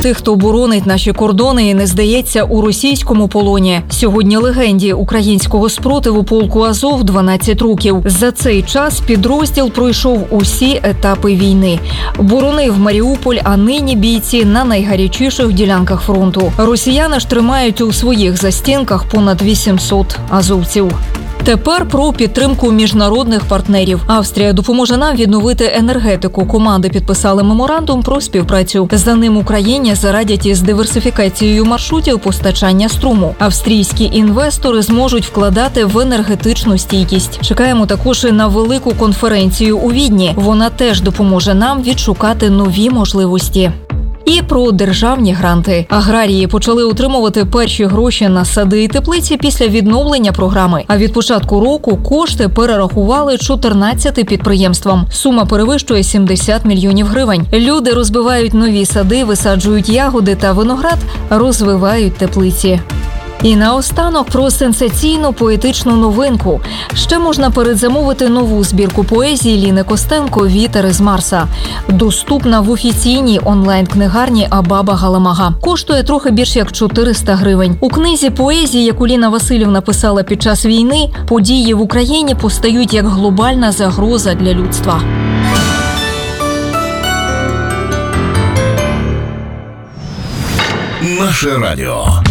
тих, хто боронить наші кордони і не здається у російському полоні. Сьогодні легенді українського спротиву полку Азов 12 років. За цей час підрозділ пройшов усі етапи війни. Боронив Маріуполь, а нині бійці на найгарячіших ділянках фронту. Росіяни ж тримають у своїх застінках понад 800 азовців. Тепер про підтримку міжнародних партнерів. Австрія допоможе нам відновити енергетику. Команди підписали меморандум про співпрацю. За ним Україні зарадять із диверсифікацією маршрутів постачання струму. Австрійські інвестори зможуть вкладати в енергетичну стійкість. Чекаємо також і на велику конференцію у Відні. Вона теж допоможе нам відшукати нові можливості. І про державні гранти. Аграрії почали отримувати перші гроші на сади і теплиці після відновлення програми. А від початку року кошти перерахували 14 підприємствам. Сума перевищує 70 мільйонів гривень. Люди розбивають нові сади, висаджують ягоди та виноград, розвивають теплиці. І наостанок про сенсаційну поетичну новинку. Ще можна передзамовити нову збірку поезії Ліни Костенко «Вітер із Марса». Доступна в офіційній онлайн-книгарні Абаба Галамага. Коштує трохи більш як 400 гривень. У книзі поезії, яку Ліна Василівна писала під час війни, події в Україні постають як глобальна загроза для людства. Наше радіо.